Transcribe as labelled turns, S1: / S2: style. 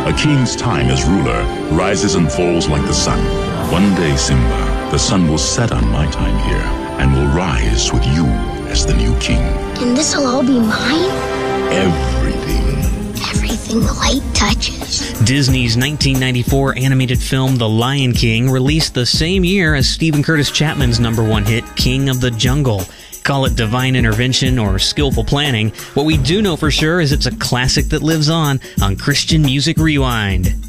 S1: A king's time as ruler rises and falls like the sun. One day, Simba, the sun will set on my time here and will rise with you as the new king.
S2: And this'll all be mine?
S1: Everything.
S2: Everything the light touches.
S3: Disney's 1994 animated film The Lion King released the same year as Stephen Curtis Chapman's #1 hit, King of the Jungle. Call it divine intervention or skillful planning. What we do know for sure is it's a classic that lives on Christian Music Rewind.